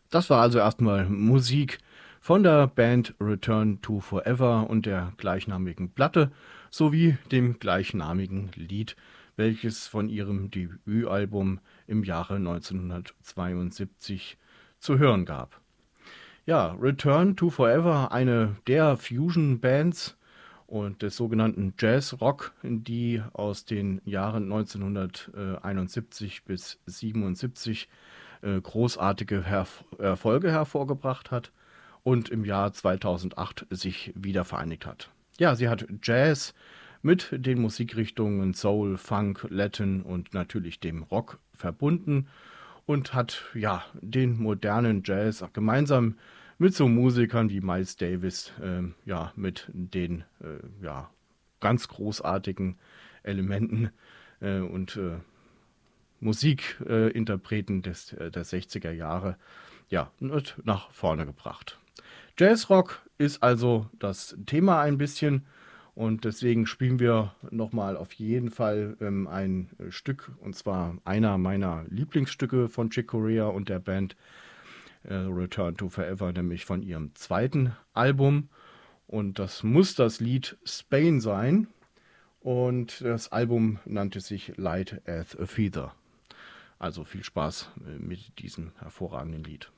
Das war also erstmal Musik von der Band Return to Forever und der gleichnamigen Platte sowie dem gleichnamigen Lied, welches von ihrem Debütalbum im Jahre 1972 zu hören gab. Ja, Return to Forever, eine der Fusion-Bands und des sogenannten Jazz-Rock, die aus den Jahren 1971 bis 77 großartige Erfolge hervorgebracht hat und im Jahr 2008 sich wieder vereinigt hat. Ja, sie hat Jazz mit den Musikrichtungen Soul, Funk, Latin und natürlich dem Rock verbunden und hat ja den modernen Jazz gemeinsam mit so Musikern wie Miles Davis ja mit den ja ganz großartigen Elementen und Musikinterpreten der 60er Jahre ja, nach vorne gebracht. Jazzrock ist also das Thema ein bisschen und deswegen spielen wir nochmal auf jeden Fall ein Stück, und zwar einer meiner Lieblingsstücke von Chick Corea und der Band Return to Forever, nämlich von ihrem zweiten Album. Und das muss das Lied Spain sein. Und das Album nannte sich Light as a Feather. Also viel Spaß mit diesem hervorragenden Lied.